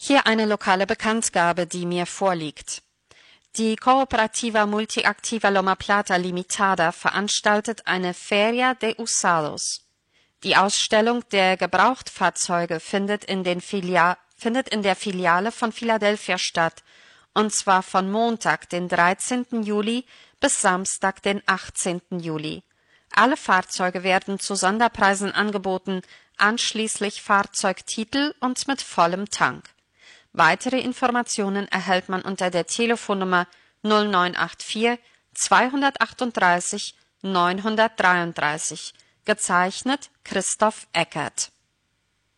Hier eine lokale Bekanntgabe, die mir vorliegt. Die Cooperativa Multiactiva Loma Plata Limitada veranstaltet eine Feria de Usados. Die Ausstellung der Gebrauchtfahrzeuge findet in der Filiale von Philadelphia statt, und zwar von Montag, den 13. Juli bis Samstag, den 18. Juli. Alle Fahrzeuge werden zu Sonderpreisen angeboten, einschließlich Fahrzeugtitel und mit vollem Tank. Weitere Informationen erhält man unter der Telefonnummer 0984 238 933, gezeichnet Christoph Eckert.